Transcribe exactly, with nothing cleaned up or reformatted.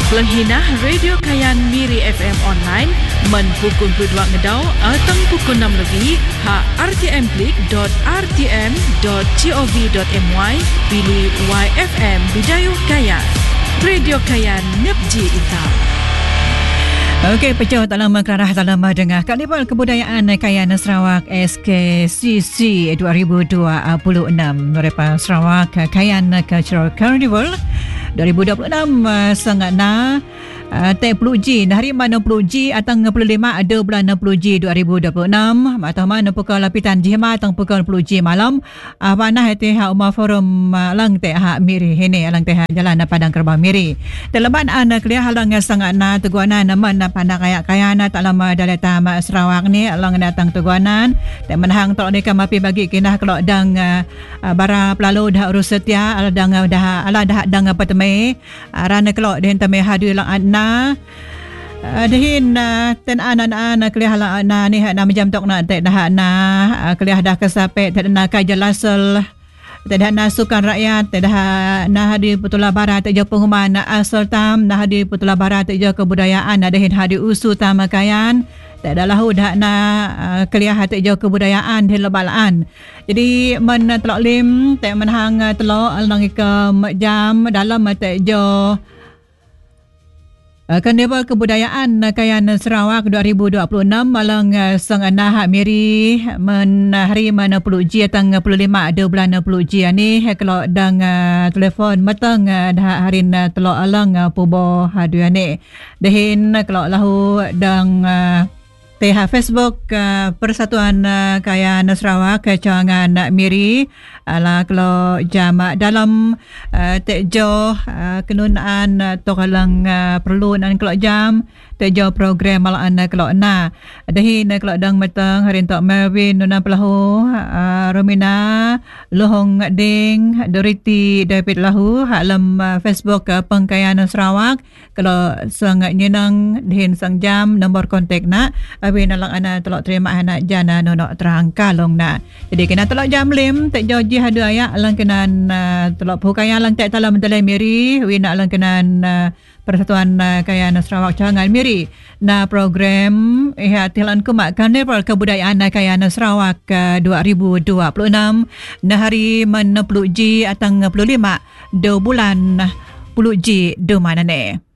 Pelenghinah Radio Kayan Miri F M online men pukul dua ngedau atau pukul enam lebih ha r t m klik dot r t m dot gov dot m y pilih Y F M Bidayuh Kayan. Radio Kayan Nepji Ita. Okey, pecah tak lama kerana tak lama dengar Karnival Kebudayaan Kayan Sarawak S K C C dua ribu dua puluh enam. Norepa Sarawak Kayan Cultural Carnival dua ribu dua puluh enam uh, sangat na uh, T puluh G hari mana puluh G atang enam puluh lima ada bulan enam puluh G dua ribu dua puluh enam atau mana pukul lapitan jihma atang pukul puluh G malam uh, panah hati ha umar forum uh, lang te ha miri hini lang te ha jalan Padang Kerbau Miri teleban anak kuliah halang sangat na teguanan naman na pandang kaya kaya na tak lama dari tamat Sarawak ni lang datang teguanan dan menang tok ni kamapi bagi kinah kelok dang uh, uh, bara pelalu dah urus setia ala dang dah ala dah dang apa teme rana kelok den tame hadir lang adna dehin ten anan anak kelih lang adna ni na jam tok na tek dah na kelih dah kesape tek na ka jelasel tek dah na sukan rakyat tek dah na hadir Putula Barat tek jo pengumuman asal tam na hadir Putula Barat tek jo kebudayaan dehin hadir usu tamakayan tak ada lahu dah na uh, kelihatan hati jo kebudayaan di lebalaan. Jadi men telok lim tak menhang uh, telok along ke jam dalam tak jo uh, Karnival Kebudayaan Kayan Sarawak dua ribu dua puluh enam malang uh, sang anah miri men hari mana puluh G atang puluh lima ada bulan puluh G ni kalau dang uh, telefon matang uh, dah hari uh, telok alang uh, pubo hadu ni. Dehin kalau lahu dang uh, T H Facebook uh, Persatuan uh, Kayan Sarawak Kecawangan Miri ala kalau jam dalam uh, tekjo uh, kenunaan uh, tokalang uh, perlu nan kalau jam tekjo program malaan uh, kalau na dahin uh, kalau dang matang hari tok Melvin nuna pelahu uh, Romina Lohong Ding Doriti David lahu alam uh, Facebook uh, Pengkayan Sarawak kalau sangat nyenang dahin sang jam nombor kontak na Abi nalang ana telok terima anak jana nono terang kalong na. Jadi kena telok jam lim tek joji hadu ayak lang kenan uh, telok pukaya lang tek talam mentelai miri wina lang kenan uh, Persatuan uh, Kayan Sarawak Cawangan Miri na program eh tilan kumak Karnival Kebudayaan Kayan Sarawak uh, dua ribu dua puluh enam na hari men puluh G atang puluh lima do bulan puluh G do mana ne.